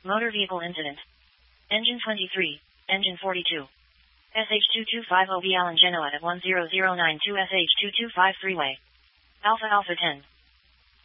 Motor vehicle incident. Engine 23, engine 42. SH2250B Allen Genoa at 10092 SH225 freeway. Alpha Alpha 10.